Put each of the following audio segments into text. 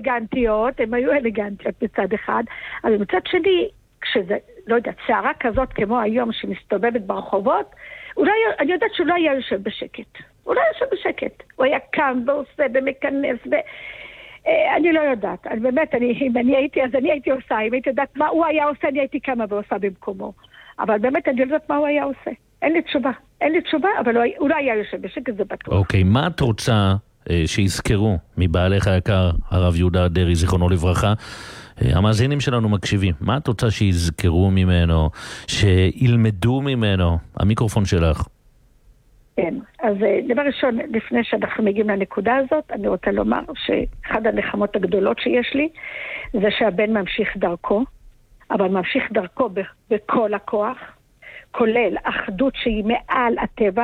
אלגנטיות, הן היו אלגנטיות בצד אחד, אבל מצד שני, כשזה, לא יודעת, שערה כזאת כמו היום שמסתובבת ברחובות, אולי, אני יודעת שהוא לא היה יושב בשקט. הוא לא יושב בשקט. הוא היה קם ועושה ומכנס אני לא יודעת. באמת, אם אני הייתי, אז אני הייתי עושה. אם הייתי יודעת מה הוא היה עושה, אני הייתי קמה ועושה במקומו. אבל באמת, אני לא יודעת מה הוא היה עושה. אין לי תשובה, אבל הוא לא היה יושב בשקט, זה בטוח. אוקיי, מה את רוצה שיזכרו מבעלך היקר, הרב יהודה אדרי, זיכרונו לברכה? המאזינים שלנו מקשיבים. מה את רוצה שיזכרו ממנו, שילמדו ממנו? המיקרופון שלך. כן, אז דבר ראשון, לפני שאנחנו מגיעים לנקודה הזאת, אני רוצה לומר שאחד הנחמות הגדולות שיש לי, זה שהבן ממשיך דרכו, אבל ממשיך דרכו בכל הכוח, כולל אחדות שהיא מעל הטבע,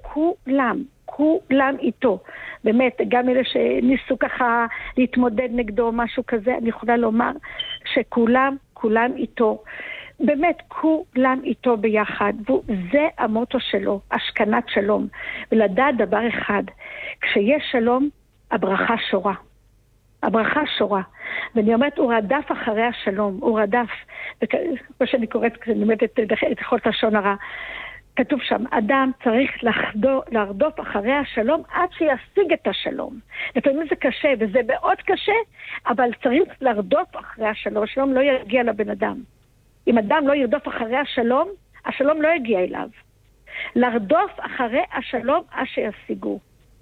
כולם איתו. באמת, גם אלה שניסו ככה להתמודד נגדו משהו כזה, אני יכולה לומר שכולם איתו. באמת, כולם איתו ביחד. וזה המוטו שלו, השכנת שלום. ולדעת דבר אחד, כשיש שלום, הברכה שורה. הברכה שורה. ואני אומרת, הוא רדף אחרי השלום. הוא רדף. כמו שאני קוראת, כשאני אומרת את כל לשון הרע, כתוב שם, אדם צריך לרדוף אחרי השלום עד שישיג את השלום. לפעמים זה קשה, וזה מאוד קשה, אבל צריך לרדוף אחרי השלום. השלום לא יגיע לבן אדם. אם אדם לא ירדוף אחרי השלום, השלום לא יגיע אליו. לרדוף אחרי השלום עד שישיגו.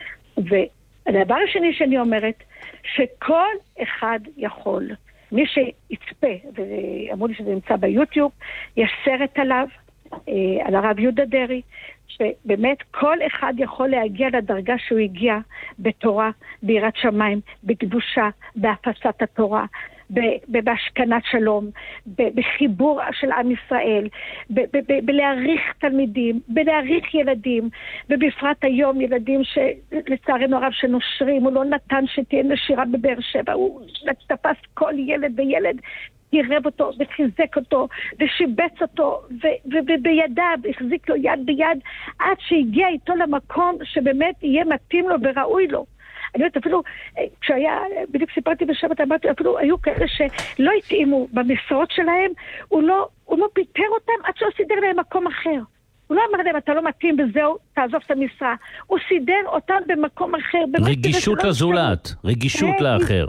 והדבר השני שאני אומרת, שכל אחד יכול, מי שיצפה, ואמרו לי שזה נמצא ביוטיוב, יש סרט עליו, על הרב יהודה אדרי, שבאמת כל אחד יכול להגיע לדרגה שהוא הגיע בתורה, ביראת שמיים, בקדושה, בהפצת התורה, בהשכנת שלום, בחיבור של עם ישראל, בלהעריך תלמידים, בלהעריך ילדים, ובפרט היום ילדים שלצערנו הרב שנושרים, הוא לא נתן שתהיה נשירה בבאר שבע, הוא תפס כל ילד וילד, קירב אותו וחיזק אותו ושיבץ אותו ובידיו החזיק לו יד ביד עד שהגיע איתו למקום שבאמת יהיה מתאים לו וראוי לו. אני יודעת, אפילו כשהיה, בדיוק סיפרתי בשבת, אמרתי, אפילו היו כאלה שלא התאימו במשרות שלהם, הוא לא פיטר אותם עד שהוא סידר להם מקום אחר. הוא לא אמר להם, אתה לא מתאים וזהו, תעזוב את המשרה. הוא סידר אותם במקום אחר. רגישות לזולת, רגישות לאחר.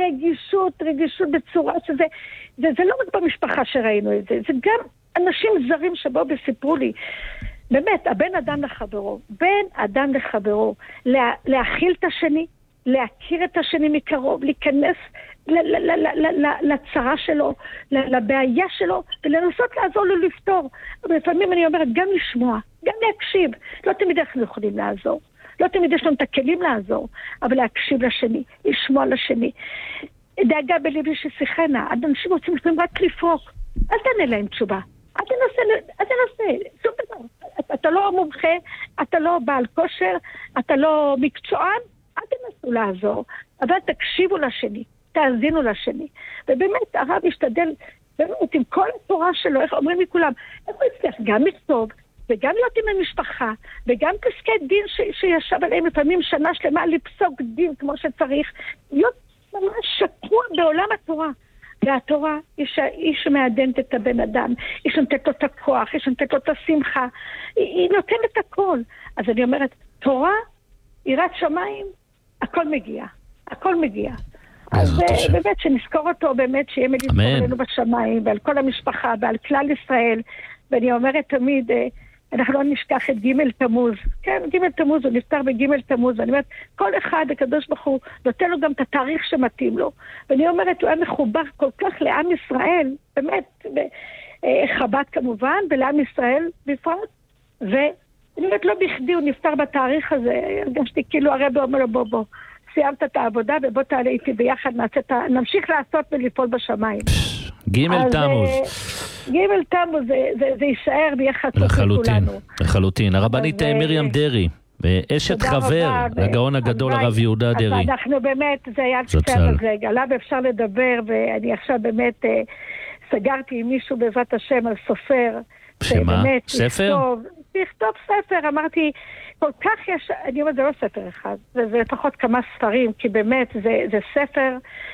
רגישות בצורה שזה, זה לא רק במשפחה שראינו את זה, זה גם אנשים זרים שבאו וסיפרו לי, באמת, הבן אדם לחברו, להכיל את השני, להכיר את השני מקרוב, להיכנס לצרה שלו, לבעיה שלו, ולנסות לעזור לו לפתור. לפעמים אני אומרת, גם לשמוע, גם להקשיב. לא תמיד אנחנו יכולים לעזור. לא תמיד יש לנו את הכלים לעזור, אבל להקשיב לשני, לשמוע לשני. דאגה בלבי ששיחנה, אנשים רוצים לפעמים רק לפרוק. אל תענה להם תשובה. אל תנסה. שום דבר. אתה לא מומחה, אתה לא בעל כושר, אתה לא מקצוען, אל תנסו לעזור. אבל תקשיבו לשני, תאזינו לשני. ובאמת, הרב ישתדל, באמת, עם כל התורה שלו, איך אומרים מכולם, איך הוא יצליח גם לכתוב, וגם להיות עם המשפחה, וגם פסקי דין שישב עליהם לפעמים שנה שלמה לפסוק דין כמו שצריך, להיות ממש שקוע בעולם התורה. והתורה היא שמעדנת את הבן אדם, היא שנותנת לו את הכוח, היא שנותנת לו את השמחה, היא נותנת הכל. אז אני אומרת, תורה, יראת שמיים, הכל מגיע. אז באמת שנזכור אותו, באמת שיהיה מלזכור עלינו בשמיים, ועל כל המשפחה, ועל כלל ישראל, ואני אומרת תמיד, אנחנו לא נשכח את ג' תמוז. כן, ג' תמוז, הוא נפטר בג' תמוז. ואני אומרת, כל אחד, הקדוש ברוך הוא, נותן לו גם את התאריך שמתאים לו. ואני אומרת, הוא היה מחובר כל כך לעם ישראל, באמת, חב"ד כמובן, ולעם ישראל בפרט. ואני אומרת, לא בכדי, הוא נפטר בתאריך הזה. הרגשתי כאילו הרב אומר לו, בוא, סיימת את העבודה, ובוא תעלה איתי ביחד, נמשיך לעשות ולפעול בשמיים. ג' תמוז. ג' תמוז זה יישאר ביחד לכולנו. לחלוטין. הרבנית מרים דרי, אשת חבר לגאון הגדול הרב יהודה אדרי. אנחנו באמת, זה היה קצת הזה, עליו אפשר לדבר, ואני עכשיו באמת סגרתי עם מישהו בעזרת השם על סופר. שמה? ספר? תכתוב ספר, אמרתי, כל כך יש, אני אומרת, זה לא ספר אחד, זה לפחות כמה ספרים, כי באמת זה ספר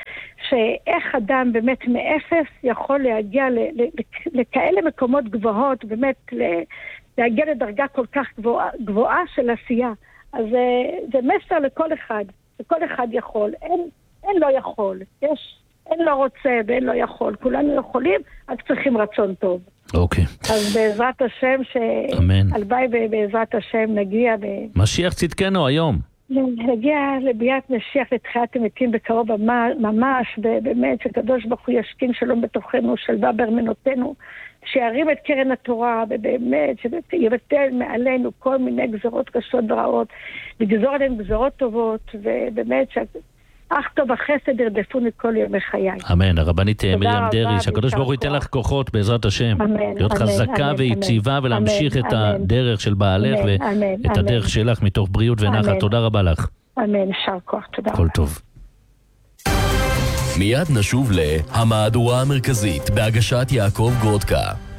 שאיך אדם באמת מאפס יכול להגיע לכאלה מקומות גבוהות, באמת להגיע לדרגה כל כך גבוהה של עשייה. אז זה מסר לכל אחד, וכל אחד יכול, אין לא יכול, אין לא רוצה ואין לא יכול, כולנו יכולים, רק צריכים רצון טוב. אוקיי. אז בעזרת השם, הלוואי בעזרת השם נגיע משיח צדקנו היום. נגיע לביאת משיח לתחיית המתים בקרוב ממש, באמת שקדוש ברוך הוא ישכין שלום בתוכנו, שלווה בארמנותינו, שירים את קרן התורה, ובאמת שיבטל מעלינו כל מיני גזרות קשות ורעות, לגזור עלינו גזרות טובות, ובאמת אך טוב החסד ירדפוני כל ימי חיי. אמן. הרבנית מרים דרעי, שהקדוש ברוך הוא ייתן לך כוחות בעזרת השם. להיות חזקה ויציבה ולהמשיך את הדרך של בעלך ואת הדרך שלך מתוך בריאות ונחת. תודה רבה לך. אמן, שר כוח, תודה רבה. כל טוב. מיד נשוב להמהדורה המרכזית בהגשת יעקב גרודקה.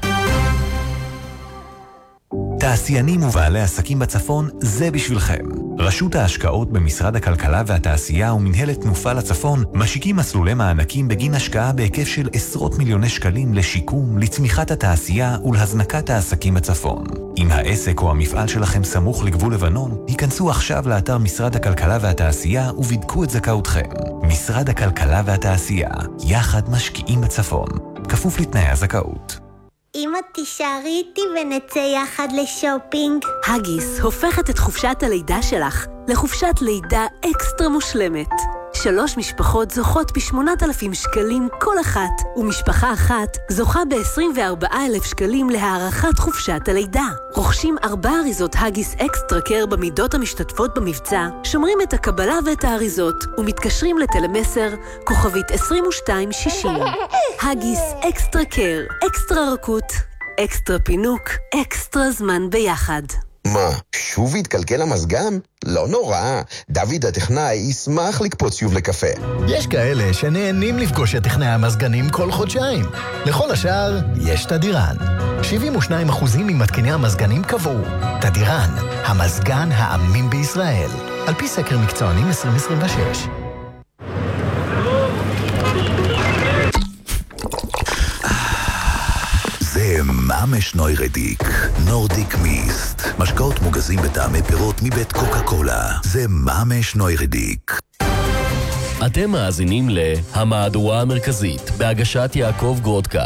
תעשיינים ובעלי עסקים בצפון, זה בשבילכם. רשות ההשקעות במשרד הכלכלה והתעשייה ומנהלת תנופה לצפון משיקים מסלולי מענקים בגין השקעה בהיקף של עשרות מיליוני שקלים לשיקום, לצמיחת התעשייה ולהזנקת העסקים בצפון. אם העסק או המפעל שלכם סמוך לגבול לבנון, היכנסו עכשיו לאתר משרד הכלכלה והתעשייה ובדקו את זכאותכם. משרד הכלכלה והתעשייה, יחד משקיעים בצפון. כפוף לתנאי הזכאות. אמא, תישארי איתי ונצא יחד לשופינג. הגיס הופכת את חופשת הלידה שלך לחופשת לידה אקסטרה מושלמת. 3 משפחות זוכות ב8,000 שקלים כל אחת, ומשפחה אחת זוכה ב24,000 שקלים להארכת חופשת הלידה. רוכשים 4 אריזות הגיס אקסטרה קר במידות המשתתפות במבצע, שומרים את הקבלה ואת האריזות, ומתקשרים לטלמסר כוכבית 2260. הגיס אקסטרה קר, אקסטרה רכות, אקסטרה פינוק, אקסטרה זמן ביחד. מה, שוב התקלקל המזגן? לא נורא, דוד הטכנאי ישמח לקפוץ שוב לקפה. יש כאלה שנהנים לפגוש את טכנאי המזגנים כל חודשיים. לכל השאר יש תדירן. 72% ממתקיני המזגנים קבעו. תדירן, המזגן האמין בישראל. על פי סקר מקצוענים 2026. זה ממש נוירדיק, נורדיק מיסט. משקאות מוגזים בטעמי פירות מבית קוקה קולה. זה ממש נוירדיק. אתם מאזינים להמהדורה המרכזית בהגשת יעקב גרודקה.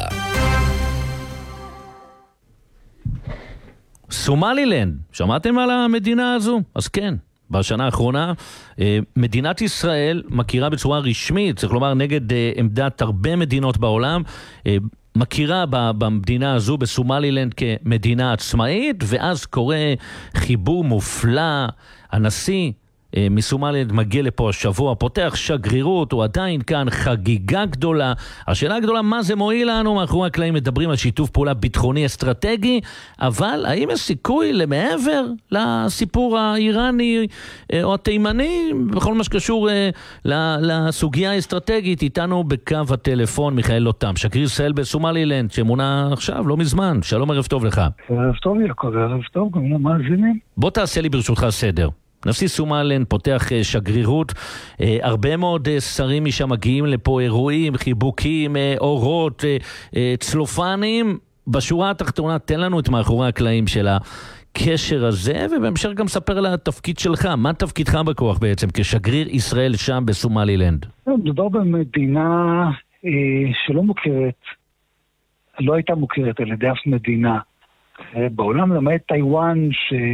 סומלילנד, שמעתם על המדינה הזו? אז כן. בשנה האחרונה, מדינת ישראל מכירה בצורה רשמית, צריך לומר נגד עמדת הרבה מדינות בעולם, מכירה במדינה הזו, בסומלילנד, כמדינה עצמאית, ואז קורה חיבור מופלא. הנשיא מסומלילנד מגיע לפה השבוע, פותח שגרירות, הוא עדיין כאן, חגיגה גדולה. השאלה הגדולה, מה זה מועיל לנו? מאחורי הקלעים מדברים על שיתוף פעולה ביטחוני אסטרטגי, אבל האם יש סיכוי למעבר לסיפור האיראני או התימני, בכל מה שקשור לסוגיה האסטרטגית? איתנו בקו הטלפון מיכאל לוטם, שגריר ישראל בסומלילנד, שמונה עכשיו, לא מזמן. שלום, ערב טוב לך. ערב טוב יעקב, ערב טוב, גם למאזינים. בוא תעשה לי ברשותך סדר. נשיא סומלילנד פותח שגרירות, הרבה מאוד שרים משם מגיעים לפה, אירועים, חיבוקים, אורות, צלופנים. בשורה התחתונה, תן לנו את מאחורי הקלעים של הקשר הזה, ובהמשך גם ספר על התפקיד שלך. מה תפקידך בכוח בעצם כשגריר ישראל שם בסומלילנד? מדובר במדינה שלא מוכרת, לא הייתה מוכרת על ידי אף מדינה בעולם, למעט טיואן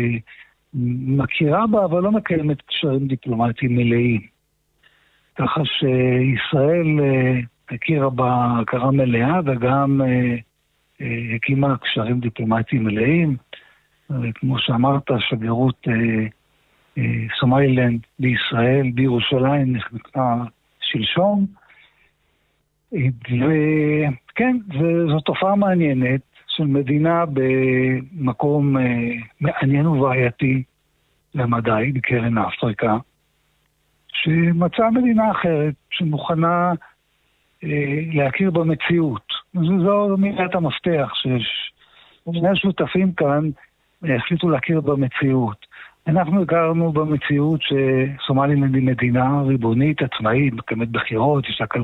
מכירה בה, אבל לא מקיימת קשרים דיפלומטיים מלאים. ככה שישראל הכירה בה הכרה מלאה, וגם הקימה קשרים דיפלומטיים מלאים. כמו שאמרת, שגרירות סומלילנד בישראל, בירושלים, נחנכה שלשום. וכן, זו תופעה מעניינת. של מדינה במקום מעניין ובעייתי למדי, בקרן אפריקה, שמצאה מדינה אחרת, שמוכנה להכיר במציאות. זו מילת המפתח, ששני השותפים כאן החליטו להכיר במציאות. אנחנו הכרנו במציאות שסומלילנד היא מדינה ריבונית, עצמאית, מקיימת בחירות, יש לה